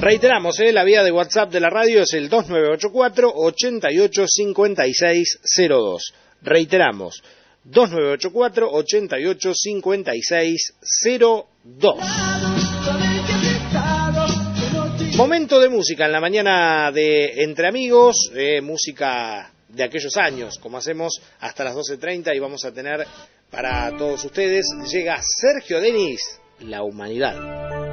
Reiteramos, la vía de WhatsApp de la radio es el 2984-885602. Reiteramos, 2984-885602. Momento de música en la mañana de Entre Amigos, música de aquellos años, como hacemos hasta las 12:30 y vamos a tener para todos ustedes. Llega Sergio Denis, La Humanidad.